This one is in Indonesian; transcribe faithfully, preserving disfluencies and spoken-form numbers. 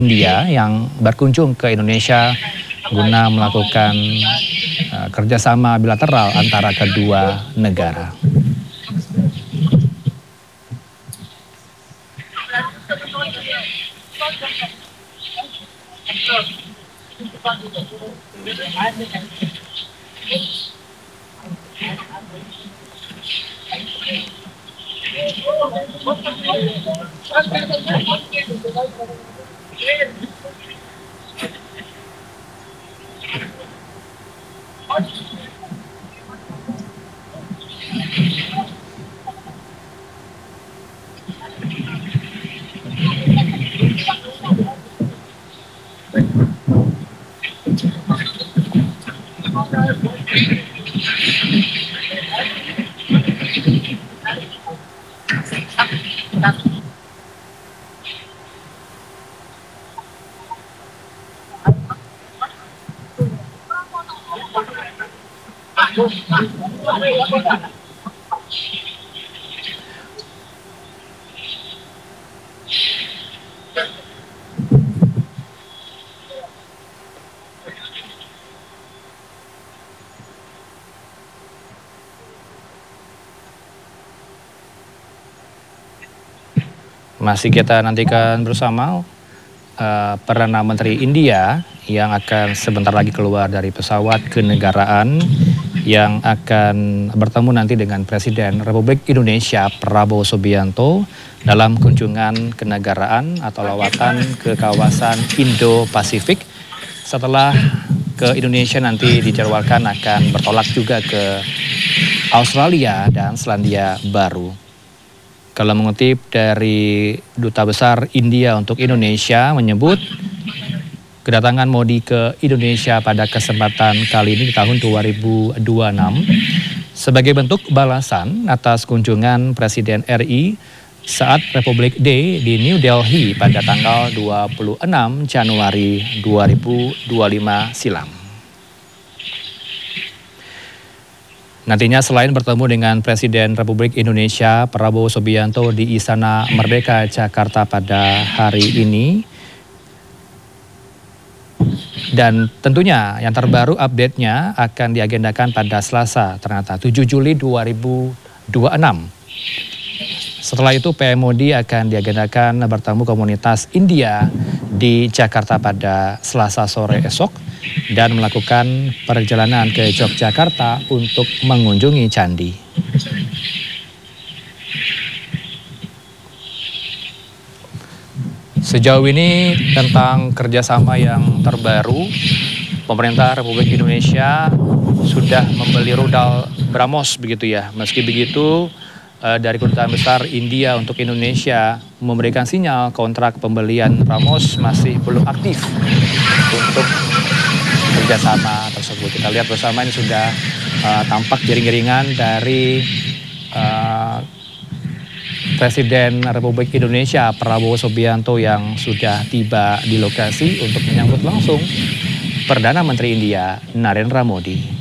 India yang berkunjung ke Indonesia guna melakukan uh, kerjasama bilateral antara kedua negara. Masih kita nantikan bersama uh, Perdana Menteri India yang akan sebentar lagi keluar dari pesawat kenegaraan yang akan bertemu nanti dengan Presiden Republik Indonesia Prabowo Subianto dalam kunjungan kenegaraan atau lawatan ke kawasan Indo-Pasifik. Setelah ke Indonesia nanti dijadwalkan akan bertolak juga ke Australia dan Selandia Baru. Kalau mengutip dari Duta Besar India untuk Indonesia menyebut kedatangan Modi ke Indonesia pada kesempatan kali ini di tahun dua ribu dua puluh enam sebagai bentuk balasan atas kunjungan Presiden R I saat Republic Day di New Delhi pada tanggal dua puluh enam Januari dua ribu dua puluh lima silam. Nantinya selain bertemu dengan Presiden Republik Indonesia Prabowo Subianto di Istana Merdeka Jakarta pada hari ini, dan tentunya yang terbaru update-nya akan diagendakan pada Selasa ternyata tujuh Juli dua ribu dua puluh enam. Setelah itu P M Modi akan diagendakan bertemu komunitas India di Jakarta pada Selasa sore esok dan melakukan perjalanan ke Yogyakarta untuk mengunjungi candi. Sejauh ini tentang kerjasama yang terbaru, pemerintah Republik Indonesia sudah membeli rudal BrahMos begitu ya. Meski begitu, dari Kedutaan Besar India untuk Indonesia memberikan sinyal kontrak pembelian BrahMos masih belum aktif untuk kerjasama tersebut. Kita lihat bersama ini sudah uh, tampak jaring-jaringan dari uh, Presiden Republik Indonesia Prabowo Subianto yang sudah tiba di lokasi untuk menyambut langsung Perdana Menteri India Narendra Modi.